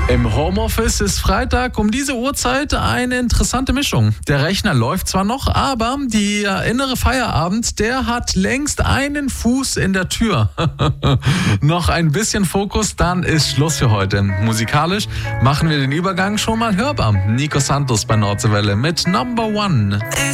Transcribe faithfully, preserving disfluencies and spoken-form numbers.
Im Homeoffice ist Freitag um diese Uhrzeit eine interessante Mischung. Der Rechner läuft zwar noch, aber der innere Feierabend, der hat längst einen Fuß in der Tür. Noch ein bisschen Fokus, dann ist Schluss für heute. Musikalisch machen wir den Übergang schon mal hörbar. Nico Santos bei Nordsee Welle mit Number One.